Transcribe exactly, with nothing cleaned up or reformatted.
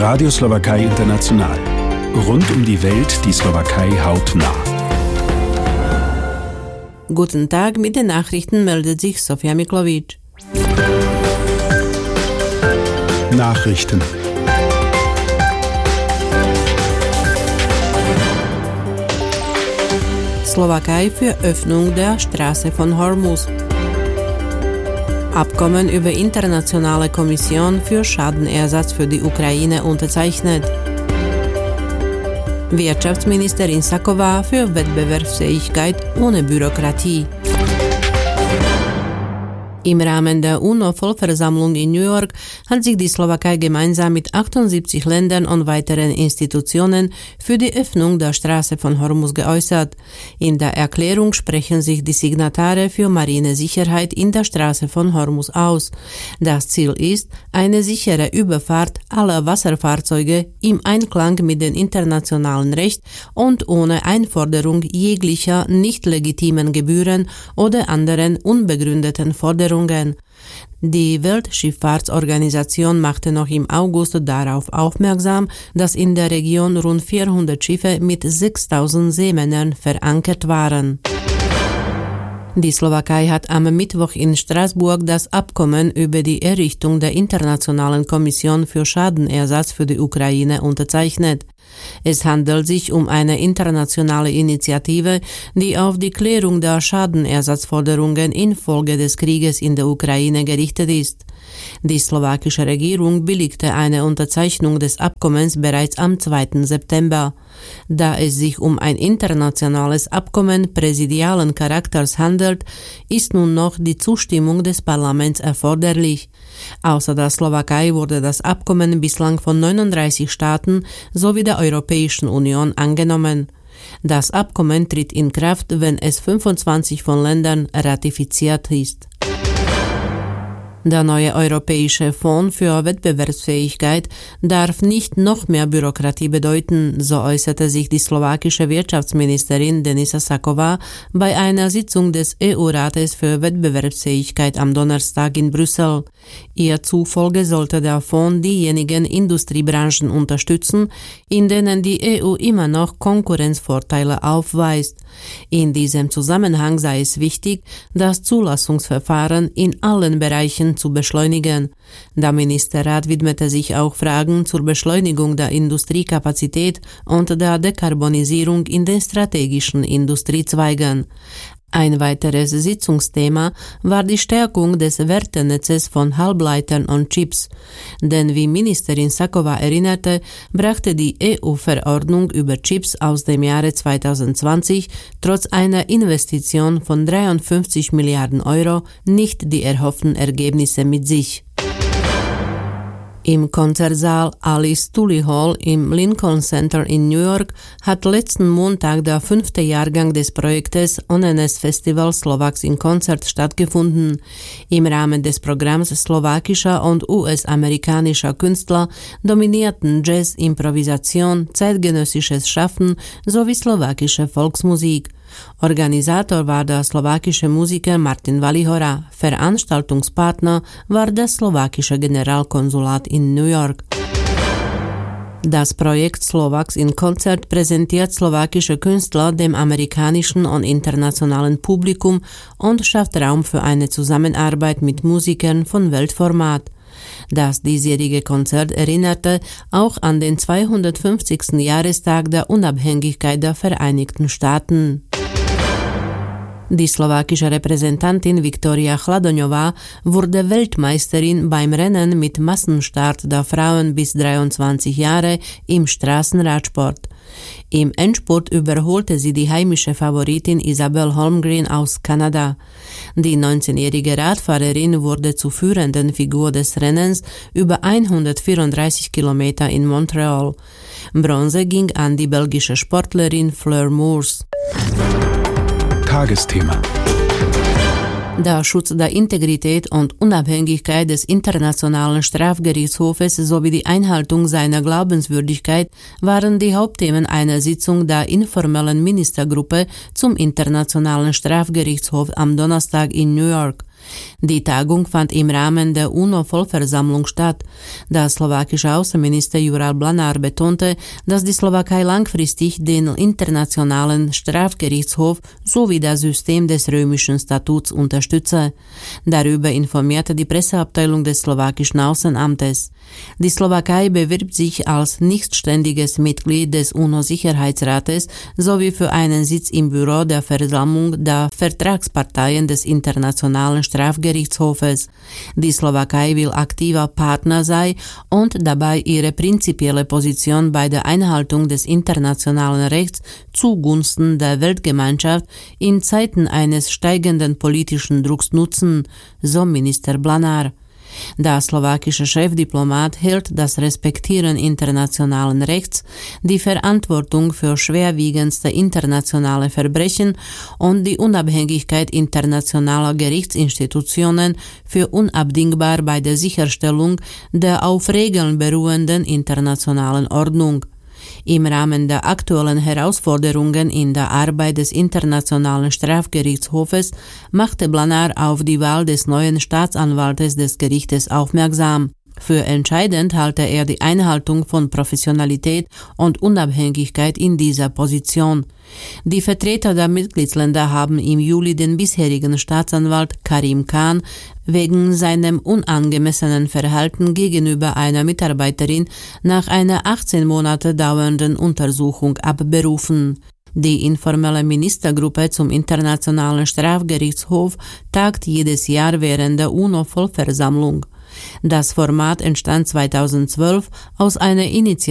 Radio Slowakei International. Rund um die Welt die Slowakei hautnah. Guten Tag, mit den Nachrichten meldet sich Sofia Miklovic. Nachrichten. Slowakei für Öffnung der Straße von Hormuz. Abkommen über Internationale Kommission für Schadenersatz für die Ukraine unterzeichnet. Wirtschaftsministerin Saková für Wettbewerbsfähigkeit ohne Bürokratie. Im Rahmen der U N O-Vollversammlung in New York hat sich die Slowakei gemeinsam mit achtundsiebzig Ländern und weiteren Institutionen für die Öffnung der Straße von Hormuz geäußert. In der Erklärung sprechen sich die Signatare für Marinesicherheit in der Straße von Hormuz aus. Das Ziel ist eine sichere Überfahrt aller Wasserfahrzeuge im Einklang mit dem internationalen Recht und ohne Einforderung jeglicher nicht legitimen Gebühren oder anderen unbegründeten Forderungen. Die Weltschifffahrtsorganisation machte noch im August darauf aufmerksam, dass in der Region rund vierhundert Schiffe mit sechstausend Seemännern verankert waren. Die Slowakei hat am Mittwoch in Straßburg das Abkommen über die Errichtung der Internationalen Kommission für Schadenersatz für die Ukraine unterzeichnet. Es handelt sich um eine internationale Initiative, die auf die Klärung der Schadenersatzforderungen infolge des Krieges in der Ukraine gerichtet ist. Die slowakische Regierung billigte eine Unterzeichnung des Abkommens bereits am zweiten September. Da es sich um ein internationales Abkommen präsidialen Charakters handelt, ist nun noch die Zustimmung des Parlaments erforderlich. Außer der Slowakei wurde das Abkommen bislang von neununddreißig Staaten sowie der Europäischen Union angenommen. Das Abkommen tritt in Kraft, wenn es fünfundzwanzig von Ländern ratifiziert ist. Der neue Europäische Fonds für Wettbewerbsfähigkeit darf nicht noch mehr Bürokratie bedeuten, so äußerte sich die slowakische Wirtschaftsministerin Denisa Saková bei einer Sitzung des E U-Rates für Wettbewerbsfähigkeit am Donnerstag in Brüssel. Ihr zufolge sollte der Fonds diejenigen Industriebranchen unterstützen, in denen die E U immer noch Konkurrenzvorteile aufweist. In diesem Zusammenhang sei es wichtig, das Zulassungsverfahren in allen Bereichen zu beschleunigen. Der Ministerrat widmete sich auch Fragen zur Beschleunigung der Industriekapazität und der Dekarbonisierung in den strategischen Industriezweigen. Ein weiteres Sitzungsthema war die Stärkung des Wertenetzes von Halbleitern und Chips. Denn wie Ministerin Saková erinnerte, brachte die E U-Verordnung über Chips aus dem Jahre zweitausendzwanzig trotz einer Investition von dreiundfünfzig Milliarden Euro nicht die erhofften Ergebnisse mit sich. Im Konzertsaal Alice Tully Hall im Lincoln Center in New York hat letzten Montag der fünfte Jahrgang des Projektes O N S Festival Slovaks in Konzert stattgefunden. Im Rahmen des Programms slowakischer und U S-amerikanischer Künstler dominierten Jazz, Improvisation, zeitgenössisches Schaffen sowie slowakische Volksmusik. Organisator war der slowakische Musiker Martin Valihora, Veranstaltungspartner war das slowakische Generalkonsulat in New York. Das Projekt Slovaks in Konzert präsentiert slowakische Künstler dem amerikanischen und internationalen Publikum und schafft Raum für eine Zusammenarbeit mit Musikern von Weltformat. Das diesjährige Konzert erinnerte auch an den zweihundertfünfzigsten Jahrestag der Unabhängigkeit der Vereinigten Staaten. Die slowakische Repräsentantin Viktoria Chladoňová wurde Weltmeisterin beim Rennen mit Massenstart der Frauen bis dreiundzwanzig Jahre im Straßenradsport. Im Endspurt überholte sie die heimische Favoritin Isabelle Holmgren aus Kanada. Die neunzehnjährige Radfahrerin wurde zur führenden Figur des Rennens über hundertvierunddreißig Kilometer in Montreal. Bronze ging an die belgische Sportlerin Fleur Moors. Tagesthema. Der Schutz der Integrität und Unabhängigkeit des Internationalen Strafgerichtshofes sowie die Einhaltung seiner Glaubenswürdigkeit waren die Hauptthemen einer Sitzung der informellen Ministergruppe zum Internationalen Strafgerichtshof am Donnerstag in New York. Die Tagung fand im Rahmen der UNO-Vollversammlung statt. Der slowakische Außenminister Juraj Blanár betonte, dass die Slowakei langfristig den Internationalen Strafgerichtshof sowie das System des römischen Statuts unterstütze. Darüber informierte die Presseabteilung des slowakischen Außenamtes. Die Slowakei bewirbt sich als nichtständiges Mitglied des UNO-Sicherheitsrates sowie für einen Sitz im Büro der Versammlung der Vertragsparteien des Internationalen Strafgerichtshofes. Die Slowakei will aktiver Partner sein und dabei ihre prinzipielle Position bei der Einhaltung des internationalen Rechts zugunsten der Weltgemeinschaft in Zeiten eines steigenden politischen Drucks nutzen, so Minister Blanár. Der slowakische Chefdiplomat hält das Respektieren internationalen Rechts, die Verantwortung für schwerwiegendste internationale Verbrechen und die Unabhängigkeit internationaler Gerichtsinstitutionen für unabdingbar bei der Sicherstellung der auf Regeln beruhenden internationalen Ordnung. Im Rahmen der aktuellen Herausforderungen in der Arbeit des Internationalen Strafgerichtshofes machte Blanár auf die Wahl des neuen Staatsanwaltes des Gerichtes aufmerksam. Für entscheidend halte er die Einhaltung von Professionalität und Unabhängigkeit in dieser Position. Die Vertreter der Mitgliedsländer haben im Juli den bisherigen Staatsanwalt Karim Khan wegen seinem unangemessenen Verhalten gegenüber einer Mitarbeiterin nach einer achtzehn Monate dauernden Untersuchung abberufen. Die informelle Ministergruppe zum Internationalen Strafgerichtshof tagt jedes Jahr während der UNO-Vollversammlung. Das Format entstand zweitausendzwölf aus einer Initiative